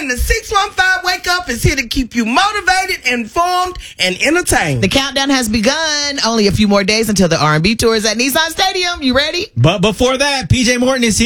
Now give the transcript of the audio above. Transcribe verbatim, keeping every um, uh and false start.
Again, the six one five Wake Up is here to keep you motivated, informed, and entertained. The countdown has begun. Only a few more days until the R and B tour is at Nissan Stadium. You ready? But before that, P J Morton is here.